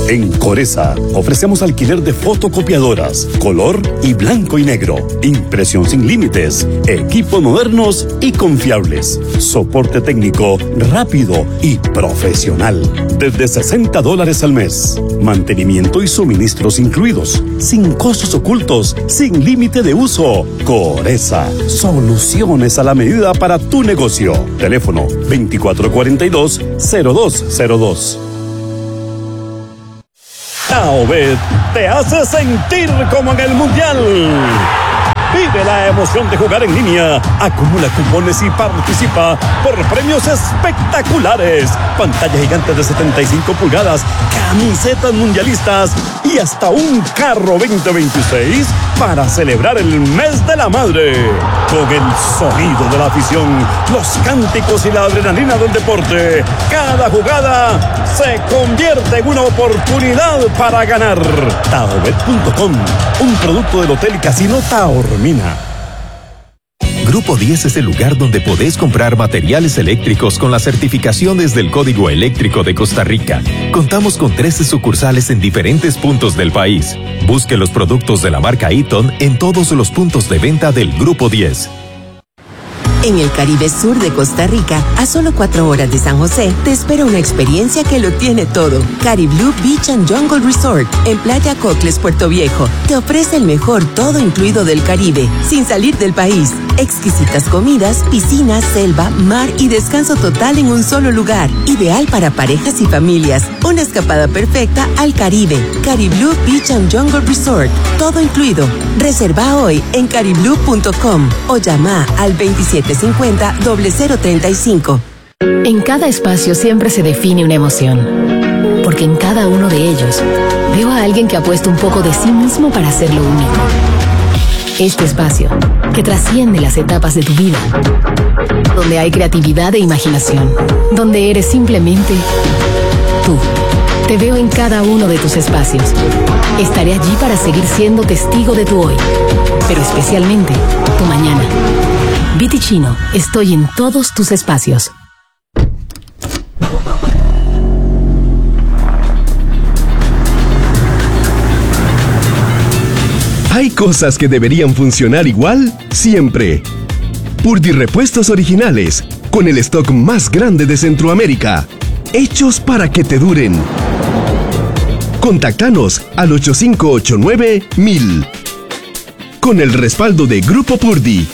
En Coresa ofrecemos alquiler de fotocopiadoras, color y blanco y negro, impresión sin límites, equipos modernos y confiables, soporte técnico rápido y profesional, desde $60 al mes, mantenimiento y suministros incluidos, sin costos ocultos, sin límite de uso. Coresa, soluciones a la medida para tu negocio. Teléfono 2442-0202. Taobet te hace sentir como en el Mundial. Vive la emoción de jugar en línea. Acumula cupones y participa por premios espectaculares. Pantalla gigante de 75 pulgadas, camisetas mundialistas y hasta un carro 2026 para celebrar el mes de la madre. Con el sonido de la afición, los cánticos y la adrenalina del deporte, cada jugada se convierte en una oportunidad para ganar. Taobet.com, un producto del Hotel y Casino Taormina. Grupo 10 es el lugar donde podés comprar materiales eléctricos con las certificaciones del Código Eléctrico de Costa Rica. Contamos con 13 sucursales en diferentes puntos del país. Busque los productos de la marca Eaton en todos los puntos de venta del Grupo 10. En el Caribe Sur de Costa Rica, a solo 4 horas de San José, te espera una experiencia que lo tiene todo. Cariblú Beach and Jungle Resort, en Playa Cocles, Puerto Viejo, te ofrece el mejor todo incluido del Caribe, sin salir del país. Exquisitas comidas, piscinas, selva, mar y descanso total en un solo lugar. Ideal para parejas y familias. Una escapada perfecta al Caribe. Cariblú Beach and Jungle Resort, todo incluido. Reserva hoy en cariblú.com o llama al 2750-0035. En cada espacio siempre se define una emoción, porque en cada uno de ellos veo a alguien que ha puesto un poco de sí mismo para hacerlo único. Este espacio, que trasciende las etapas de tu vida, donde hay creatividad e imaginación, donde eres simplemente tú. Te veo en cada uno de tus espacios. Estaré allí para seguir siendo testigo de tu hoy, pero especialmente tu mañana. Vitichino, estoy en todos tus espacios. Hay cosas que deberían funcionar igual siempre. Purdy Repuestos Originales, con el stock más grande de Centroamérica, hechos para que te duren. Contáctanos al 8589-1000. Con el respaldo de Grupo Purdy.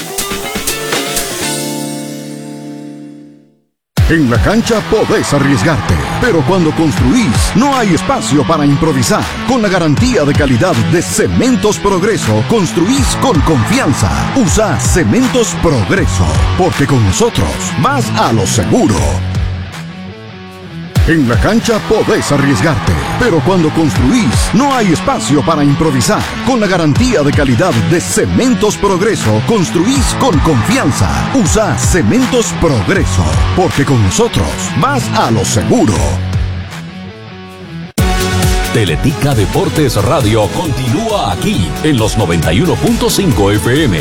En la cancha podés arriesgarte, pero cuando construís no hay espacio para improvisar. Con la garantía de calidad de Cementos Progreso, construís con confianza. Usa Cementos Progreso, porque con nosotros vas a lo seguro. En la cancha podés arriesgarte, pero cuando construís no hay espacio para improvisar. Con la garantía de calidad de Cementos Progreso, construís con confianza. Usa Cementos Progreso, porque con nosotros vas a lo seguro. Teletica Deportes Radio continúa aquí en los 91.5 FM.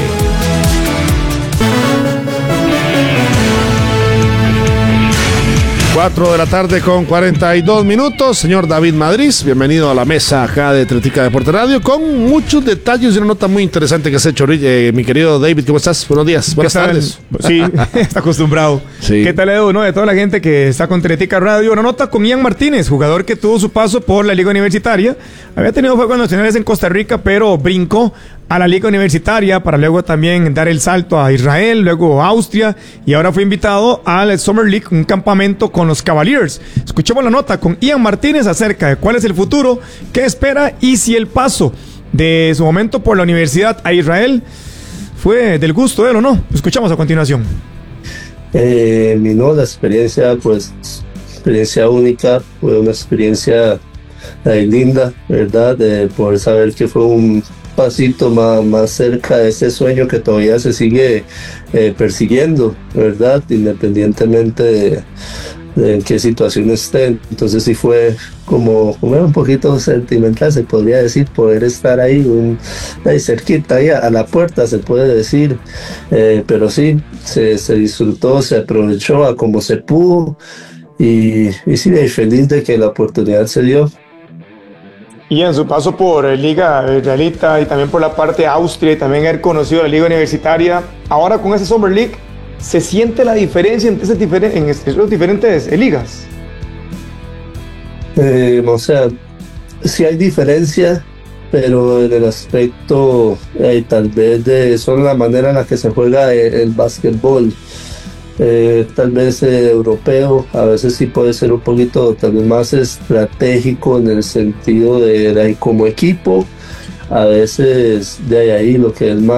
4 de la tarde con 42 minutos. Señor David Madrid, bienvenido a la mesa acá de Teletica Deportes Radio, con muchos detalles y una nota muy interesante que has hecho, mi querido David. ¿Cómo estás? Buenos días, buenas tardes. Sí, está acostumbrado. Sí. ¿Qué tal, Edu? De toda la gente que está con Teletica Radio, una nota con Ian Martínez, jugador que tuvo su paso por la Liga Universitaria. Había tenido juegos nacionales en Costa Rica, pero brincó a la Liga Universitaria para luego también dar el salto a Israel, luego a Austria, y ahora fue invitado al Summer League, un campamento con los Cavaliers. Escuchemos la nota con Ian Martínez acerca de cuál es el futuro, qué espera y si el paso de su momento por la universidad a Israel fue del gusto de él o no. Escuchamos a continuación. La experiencia, experiencia única, fue una experiencia linda, ¿verdad? De poder saber que fue un pasito más cerca de ese sueño que todavía se sigue persiguiendo, ¿verdad? Independientemente de en qué situación esté. Entonces sí fue como un poquito sentimental, se podría decir, poder estar ahí cerquita, ahí a la puerta, se puede decir, pero sí, se disfrutó, se aprovechó a como se pudo, y sí, feliz de que la oportunidad se dio. Y en su paso por Liga Israelita y también por la parte de Austria y también haber conocido la Liga Universitaria, ahora con esa Summer League, ¿se siente la diferencia entre esas diferentes ligas? O sea, sí hay diferencia, pero en el aspecto tal vez de solo la manera en la que se juega el básquetbol, tal vez europeo, a veces sí puede ser un poquito tal vez más estratégico en el sentido de como equipo, a veces de ahí lo que es más